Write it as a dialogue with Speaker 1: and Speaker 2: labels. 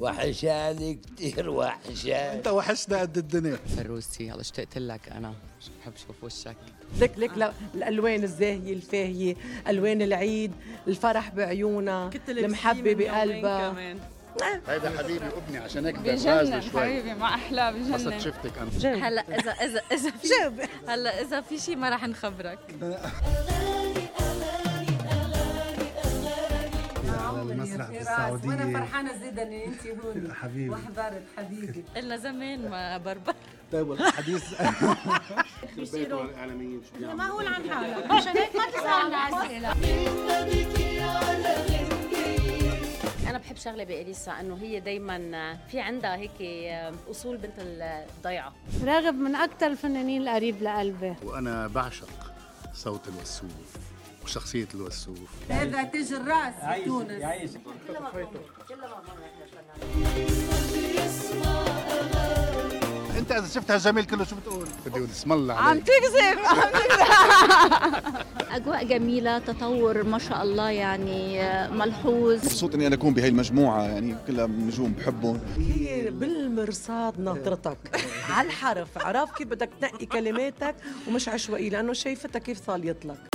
Speaker 1: وحشاني كتير وحشاني.
Speaker 2: انت وحشنا قد الدنيا.
Speaker 3: فروسي يلا اشتقت لك انا، بحب اشوف وشك.
Speaker 4: لك الالوان الزاهيه الفاهيه، الوان العيد، الفرح بعيونها، المحبه بقلبها.
Speaker 2: هيدا حبيبي ابني عشان هيك
Speaker 5: بجنن حبيبي، مع احلى بجنن.
Speaker 2: قصد شفتك انا.
Speaker 5: هلا اذا في هلا اذا في شيء ما راح نخبرك.
Speaker 2: المسرح بالسعودية
Speaker 4: وانا فرحانه زيدا ان انت هون
Speaker 2: حبيبي
Speaker 4: وحضرت حبيبي.
Speaker 5: قلنا زمان ما بربر.
Speaker 2: طيب والحديث
Speaker 6: معقول عن حالك عشان هيك ما تسألنا أسئلة.
Speaker 7: أنا بحب شغلة بإليسا إنه هي دايماً في عندها هيك أصول بنت الضيعة.
Speaker 6: راغب من أكثر الفنانين القريب لقلبي.
Speaker 2: وأنا بعشق صوت الوسوف وشخصية الوسوف.
Speaker 4: هذا تاج الراس في تونس.
Speaker 2: انت اذا شفت هالجميل كله شو بتقول؟ بدي اقول اسم الله عليك.
Speaker 5: عم تكذب.
Speaker 8: أجواء جميلة، تطور ما شاء الله يعني ملحوظ.
Speaker 9: مبسوط اني انا اكون بهي المجموعه، يعني كلها نجوم بحبهم.
Speaker 4: هي بالمرصاد ناطرتك على الحرف، عرف كيف بدك تنقي كلماتك ومش عشوائي، لانه شايفتها كيف صاليت لك.